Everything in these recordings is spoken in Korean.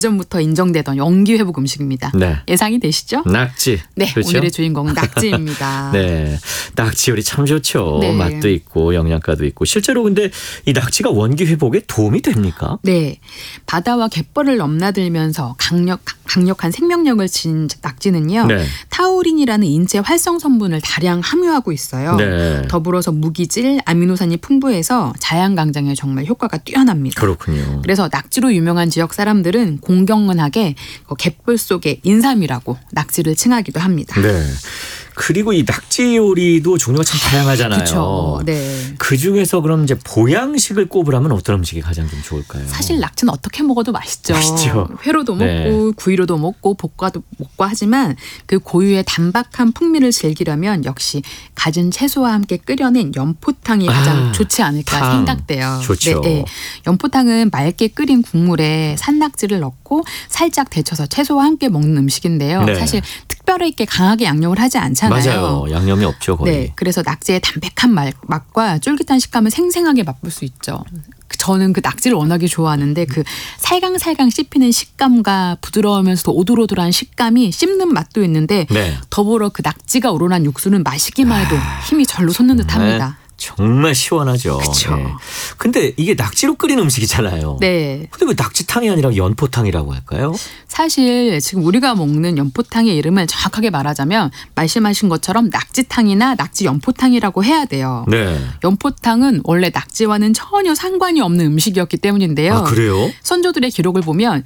전부터 인정되던 연기 회복 음식입니다. 네. 예상이 되시죠? 낙지. 네, 그렇죠? 오늘의 주인공은 낙지입니다. 네, 낙지 요리 참 좋죠. 네. 맛도 있고 영양가도 있고. 실제로 근데 이 낙지가 원기 회복에 도움이 됩니까? 네, 바다와 갯벌을 넘나들면서 강력한 생명력을 지닌 낙지는요. 네. 타우린이라는 인체 활성 성분을 다량 함유하고 있어요. 네. 더불어서 무기질, 아미노산이 풍부해서 자양강장에 정말 효과가 뛰어납니다. 그렇군요. 그래서 낙지로 유명한 지역 사람들은 공경건하게 갯벌 속의 인삼이라고 낙지를 칭하기도 합니다. 네. 그리고 이 낙지 요리도 종류가 참 다양하잖아요. 그렇죠. 네. 그 중에서 그럼 이제 보양식을 꼽으라면 어떤 음식이 가장 좀 좋을까요? 사실 낙지는 어떻게 먹어도 맛있죠. 맛있죠. 회로도 먹고 네. 구이로도 먹고 볶아도 먹고 하지만 그 고유의 단박한 풍미를 즐기려면 역시 갖은 채소와 함께 끓여낸 연포탕이 가장 좋지 않을까 탕. 생각돼요. 좋죠. 네. 연포탕은 맑게 끓인 국물에 산낙지를 넣고 살짝 데쳐서 채소와 함께 먹는 음식인데요. 네. 사실 특별하게 강하게 양념을 하지 않잖아요. 맞아요. 양념이 없죠 거의. 네, 그래서 낙지의 담백한 맛과 쫄깃한 식감을 생생하게 맛볼 수 있죠. 저는 그 낙지를 워낙에 좋아하는데 그 살강살강 씹히는 식감과 부드러우면서도 오돌오돌한 식감이 씹는 맛도 있는데 네. 더불어 그 낙지가 우러난 육수는 마시기만 해도 힘이 절로 솟는 듯합니다. 정말 시원하죠. 그쵸. 네. 근데 이게 낙지로 끓인 음식이잖아요. 네. 근데 왜 낙지탕이 아니라 연포탕이라고 할까요? 사실 지금 우리가 먹는 연포탕의 이름을 정확하게 말하자면 말씀하신 것처럼 낙지탕이나 낙지 연포탕이라고 해야 돼요. 네. 연포탕은 원래 낙지와는 전혀 상관이 없는 음식이었기 때문인데요. 아, 그래요? 선조들의 기록을 보면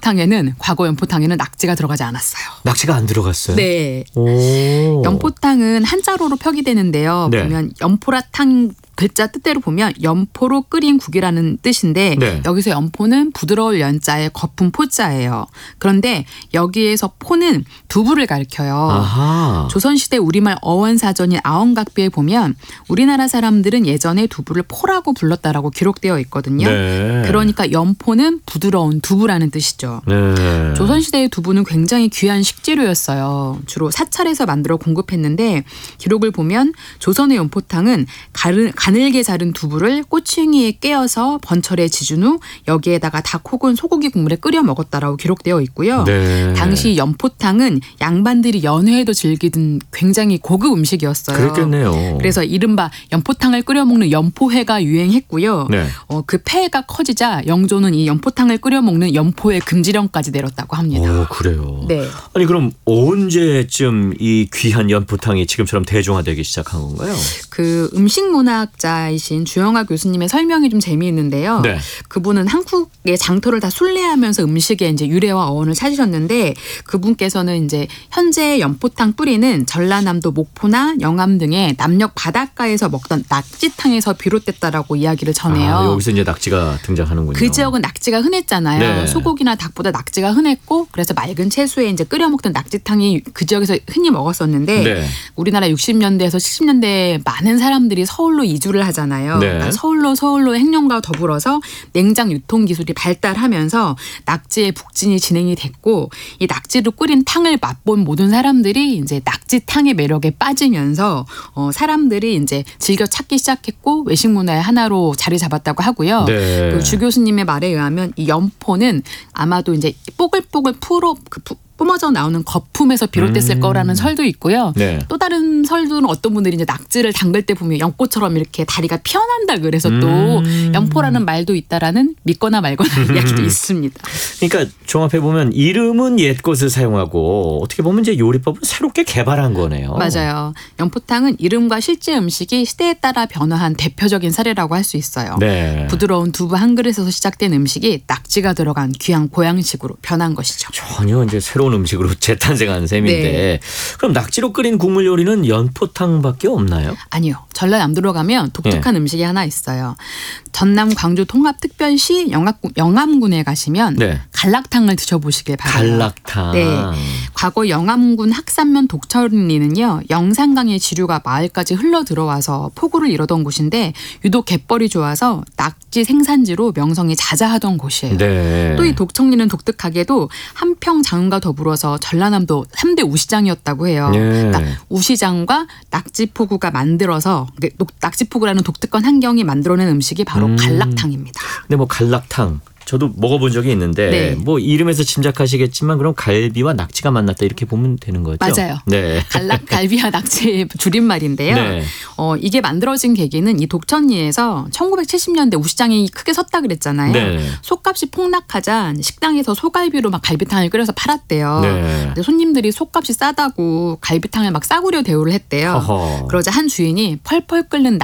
과거 연포탕에는 낙지가 들어가지 않았어요. 낙지가 안 들어갔어요? 네. 오. 연포탕은 한자로로 표기되는데요. 네. 보면 연포라탕 글자 뜻대로 보면 연포로 끓인 국이라는 뜻인데 네. 여기서 연포는 부드러울 연자의 거품 포자예요. 그런데 여기에서 포는 두부를 가리켜요. 아하. 조선시대 우리말 어원사전인 아원각비에 보면 우리나라 사람들은 예전에 두부를 포라고 불렀다라고 기록되어 있거든요. 네. 그러니까 연포는 부드러운 두부라는 뜻이죠. 네. 조선시대의 두부는 굉장히 귀한 식재료였어요. 주로 사찰에서 만들어 공급했는데 기록을 보면 조선의 연포탕은 가늘게 자른 두부를 꼬챙이에 깨어서 번철에 지준 후 여기에다가 닭 혹은 소고기 국물에 끓여 먹었다라고 기록되어 있고요. 네. 당시 연포탕은 양반들이 연회에도 즐기던 굉장히 고급 음식이었어요. 그랬겠네요. 그래서 이른바 연포탕을 끓여 먹는 연포회가 유행했고요. 네. 그 폐해가 커지자 영조는 이 연포탕을 끓여 먹는 연포회 금지령까지 내렸다고 합니다. 오, 그래요. 네. 아니 그럼 언제쯤 이 귀한 연포탕이 지금처럼 대중화되기 시작한 건가요? 그 음식문학자이신 주영아 교수님의 설명이 좀 재미있는데요. 네. 그분은 한국의 장터를 다 순례하면서 음식의 이제 유래와 어원을 찾으셨는데 그분께서는 이제 현재 연포탕 뿌리는 전라남도 목포나 영암 등의 남녘 바닷가에서 먹던 낙지탕에서 비롯됐다라고 이야기를 전해요. 아, 여기서 이제 낙지가 등장하는군요. 그 지역은 낙지가 흔했잖아요. 네. 소고기나 닭보다 낙지가 흔했고 그래서 맑은 채소에 이제 끓여 먹던 낙지탕이 그 지역에서 흔히 먹었었는데 네. 우리나라 60년대에서 70년대에 많은 사람들이 서울로 이주를 하잖아요. 네. 그러니까 서울로 행령과 더불어서 냉장 유통 기술이 발달하면서 낙지의 북진이 진행이 됐고 이 낙지로 끓인 탕을 맛본 모든 사람들이 이제 낙지탕의 매력에 빠지면서 사람들이 이제 즐겨 찾기 시작했고 외식 문화의 하나로 자리 잡았다고 하고요. 네. 그 주 교수님의 말에 의하면 이 연포는 아마도 이제 뽀글뽀글 뿜어져 나오는 거품에서 비롯됐을 거라는 설도 있고요. 네. 또 다른 설도는 어떤 분들이 이제 낙지를 담글 때 보면 연꽃처럼 이렇게 다리가 피어난다 그래서 또 연포라는 말도 있다라는 믿거나 말거나 이야기도 있습니다. 그러니까 종합해 보면 이름은 옛 것을 사용하고 어떻게 보면 이제 요리법을 새롭게 개발한 거네요. 맞아요. 연포탕은 이름과 실제 음식이 시대에 따라 변화한 대표적인 사례라고 할 수 있어요. 네. 부드러운 두부 한 그릇에서 시작된 음식이 낙지가 들어간 귀한 보양식으로 변한 것이죠. 전혀 이제 새로운 음식으로 재탄생한 셈인데 네. 그럼 낙지로 끓인 국물 요리는 연포탕밖에 없나요? 아니요. 전라남도로 가면 독특한 음식이 하나 있어요. 전남 광주 통합특별시 영암군에 가시면 네. 갈락탕을 드셔보시길 바라요. 갈락탕. 네. 과거 영암군 학산면 독천리는요. 영산강의 지류가 마을까지 흘러 들어와서 포구를 이루던 곳인데 유독 갯벌이 좋아서 낙지 생산지로 명성이 자자하던 곳이에요. 네. 또 이 독천리는 독특하게도 한평 장흥과 더불어서 전라남도 3대 우시장이었다고 해요. 네. 그러니까 우시장과 낙지포구가 만들어서 낙지포구라는 독특한 환경이 만들어낸 음식이 바로 갈락탕입니다. 근데 뭐 갈락탕 저도 먹어본 적이 있는데 네. 뭐 이름에서 짐작하시겠지만 그럼 갈비와 낙지가 만났다 이렇게 보면 되는 거죠? 맞아요. 네. 갈비와 낙지의 줄임말인데요. 네. 이게 만들어진 계기는 이 독천리에서 1970년대 우시장이 크게 섰다 그랬잖아요. 네. 속값이 폭락하자 식당에서 소갈비로 막 갈비탕을 끓여서 팔았대요. 네. 근데 손님들이 속값이 싸다고 갈비탕을 막 싸구려 대우를 했대요. 어허. 그러자 한 주인이 펄펄 끓는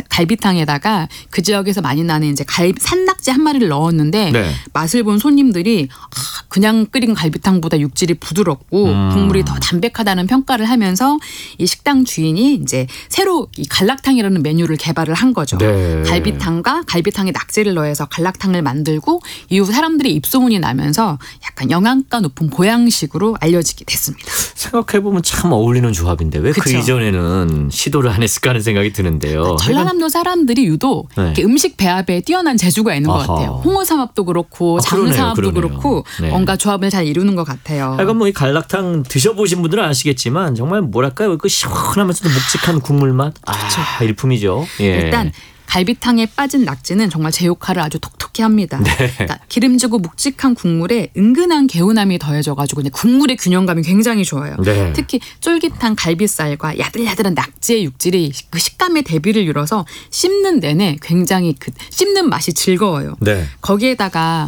갈비탕에다가 그 지역에서 많이 나는 이제 산낙지 한 마리를 넣었는데 네. 맛을 본 손님들이 그냥 끓인 갈비탕보다 육질이 부드럽고 국물이 더 담백하다는 평가를 하면서 이 식당 주인이 이제 새로 이 갈락탕이라는 메뉴를 개발을 한 거죠. 네. 갈비탕과 갈비탕에 낙지를 넣어서 갈락탕을 만들고 이후 사람들의 입소문이 나면서 약간 영양가 높은 보양식으로 알려지게 됐습니다. 생각해보면 참 어울리는 조합인데 왜 그 그쵸. 이전에는 시도를 안 했을까 하는 생각이 드는데요. 전라남도 사람들이 유독 네. 이렇게 음식 배합에 뛰어난 재주가 있는 것 아하. 같아요. 홍어삼합도 그렇고 그러네요, 장삼합도 그러네요. 그렇고 네. 뭔가 조합을 잘 이루는 것 같아요. 하여간 뭐 이 갈락탕 드셔보신 분들은 아시겠지만 정말 뭐랄까요 그 시원하면서도 묵직한 국물 맛 일품이죠. 예. 일단 갈비탕에 빠진 낙지는 정말 제 역할을 아주 톡톡히 합니다. 네. 그러니까 기름지고 묵직한 국물에 은근한 개운함이 더해져가지고 국물의 균형감이 굉장히 좋아요. 네. 특히 쫄깃한 갈비살과 야들야들한 낙지의 육질이 그 식감의 대비를 이뤄서 씹는 내내 굉장히 그 씹는 맛이 즐거워요. 네. 거기에다가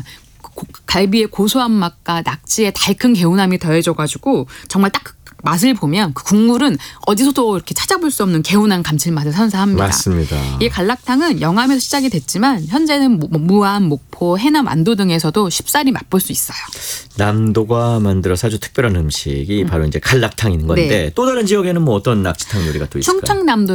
갈비의 고소한 맛과 낙지의 달큰 개운함이 더해져가지고 정말 딱 맛을 보면 그 국물은 어디서도 이렇게 찾아볼 수 없는 개운한 감칠맛을 선사합니다. 맞습니다. 이 갈락탕은 영암에서 시작이 됐지만 현재는 무안, 목포, 해남, 안도 등에서도 쉽사리 맛볼 수 있어요. 남도가 만들어서 아주 특별한 음식이 바로 이제 갈락탕인 건데 네. 또 다른 지역에는 뭐 어떤 낙지탕 요리가 또 있을까요?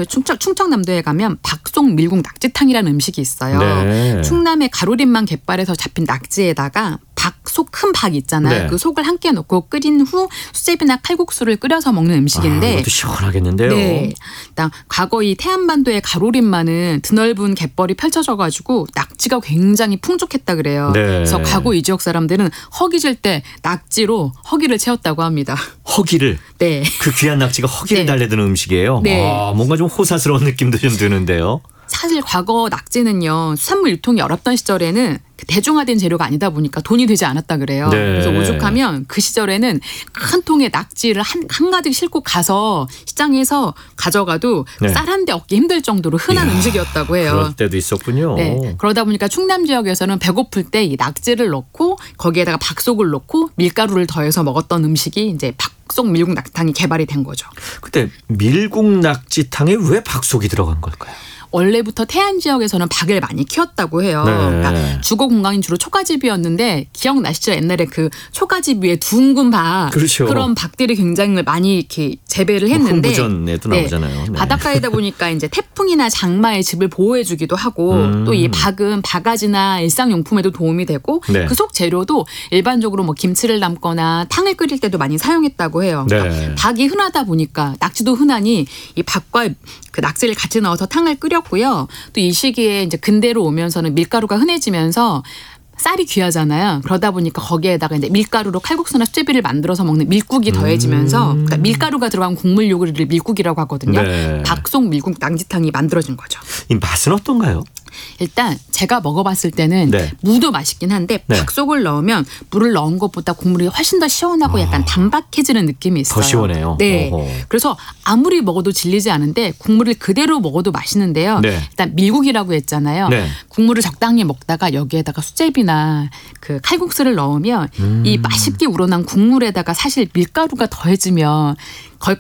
충청남도에 가면 박송 밀국 낙지탕이라는 음식이 있어요. 네. 충남의 가로림만 갯발에서 잡힌 낙지에다가 속 큰 박 있잖아요. 네. 그 속을 함께 넣고 끓인 후 수제비나 칼국수를 끓여서 먹는 음식인데 이것도 시원하겠는데요. 네. 일단 과거 이 태안반도의 가로림만은 드넓은 갯벌이 펼쳐져가지고 낙지가 굉장히 풍족했다 그래요. 네. 그래서 과거 이 지역 사람들은 허기 질 때 낙지로 허기를 채웠다고 합니다. 허기를 네. 그 귀한 낙지가 허기를 네. 달래드는 음식이에요. 네. 뭔가 좀 호사스러운 느낌도 좀 드는데요. 사실 과거 낙지는요 수산물 유통이 어렵던 시절에는 대중화된 재료가 아니다 보니까 돈이 되지 않았다 그래요. 네. 그래서 오죽하면 그 시절에는 큰 통에 낙지를 한가득 싣고 가서 시장에서 가져가도 네. 쌀 한 대 얻기 힘들 정도로 흔한 이야, 음식이었다고 해요. 그럴 때도 있었군요. 네. 그러다 보니까 충남 지역에서는 배고플 때 이 낙지를 넣고 거기에다가 박속을 넣고 밀가루를 더해서 먹었던 음식이 이제 박속 밀국 낙지탕이 개발이 된 거죠. 그때 밀국 낙지탕에 왜 박속이 들어간 걸까요? 원래부터 태안 지역에서는 박을 많이 키웠다고 해요. 네. 그러니까 주거 공간이 주로 초가집이었는데 기억나시죠? 옛날에 그 초가집 위에 둥근 박 그렇죠. 그런 박들이 굉장히 많이 이렇게 재배를 했는데 흥부전에도 나오잖아요. 네. 바닷가이다 보니까 이제 태풍이나 장마에 집을 보호해주기도 하고 또 이 박은 바가지나 일상용품에도 도움이 되고 네. 그 속 재료도 일반적으로 뭐 김치를 담거나 탕을 끓일 때도 많이 사용했다고 해요. 그러니까 네. 박이 흔하다 보니까 낙지도 흔하니 이 박과 그 낙지를 같이 넣어서 탕을 끓였고요. 또 이 시기에 이제 근대로 오면서는 밀가루가 흔해지면서 쌀이 귀하잖아요. 그러다 보니까 거기에다가 이제 밀가루로 칼국수나 수제비를 만들어서 먹는 밀국이 더해지면서 그러니까 밀가루가 들어간 국물 요리를 밀국이라고 하거든요. 네. 박송 밀국 낙지탕이 만들어진 거죠. 이 맛은 어떤가요? 일단 제가 먹어봤을 때는 네. 무도 맛있긴 한데 네. 박속을 넣으면 물을 넣은 것보다 국물이 훨씬 더 시원하고 약간 담백해지는 느낌이 있어요. 더 시원해요. 네. 어허. 그래서 아무리 먹어도 질리지 않은데 국물을 그대로 먹어도 맛있는데요. 네. 일단 밀국이라고 했잖아요. 네. 국물을 적당히 먹다가 여기에다가 수제비나 그 칼국수를 넣으면 이 맛있게 우러난 국물에다가 사실 밀가루가 더해지면 거의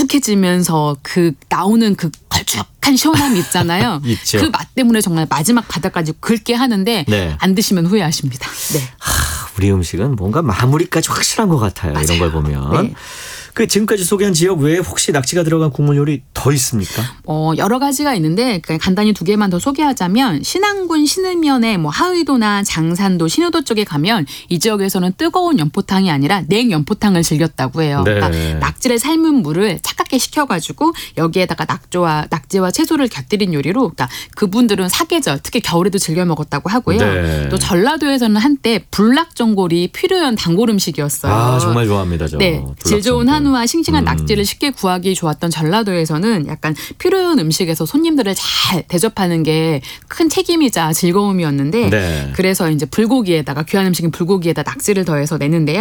걸쭉해지면서 그 나오는 그 걸쭉한 시원함이 있잖아요. 있죠. 그 맛 때문에 정말 마지막 바닥까지 긁게 하는데 네. 안 드시면 후회하십니다. 네. 우리 음식은 뭔가 마무리까지 확실한 것 같아요. 이런 걸 보면. 네. 그 지금까지 소개한 지역 외에 혹시 낙지가 들어간 국물 요리 더 있습니까? 여러 가지가 있는데 간단히 두 개만 더 소개하자면 신안군 신으면의 뭐 하의도나 장산도 신우도 쪽에 가면 이 지역에서는 뜨거운 연포탕이 아니라 냉연포탕을 즐겼다고 해요. 네. 그러니까 낙지를 삶은 물을 차갑게 식혀가지고 여기에다가 낙지와 채소를 곁들인 요리로 그러니까 그분들은 사계절 특히 겨울에도 즐겨 먹었다고 하고요. 네. 또 전라도에서는 한때 불락전골이 필요한 단골 음식이었어요. 아 정말 좋아합니다. 저. 네, 질 좋은 불락전골. 한우와 싱싱한 낙지를 쉽게 구하기 좋았던 전라도에서는 약간 필요한 음식에서 손님들을 잘 대접하는 게 큰 책임이자 즐거움이었는데 네. 그래서 이제 불고기에다가 귀한 음식인 불고기에다 낙지를 더해서 내는데요.